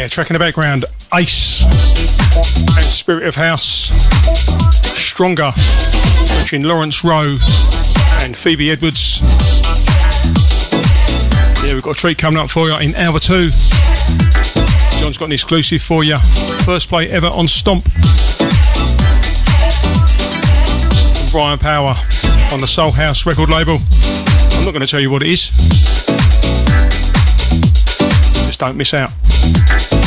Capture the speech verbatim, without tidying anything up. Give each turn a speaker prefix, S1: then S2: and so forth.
S1: track in the background, Ace and Spirit of House, Stronger, featuring Lawrence Rowe and Phoebe Edwards. Yeah, we've got a treat coming up for you in hour two. John's got an exclusive for you. First play ever on Stomp. Brian Power on the Soul House record label. I'm not going to tell you what it is. Just don't miss out.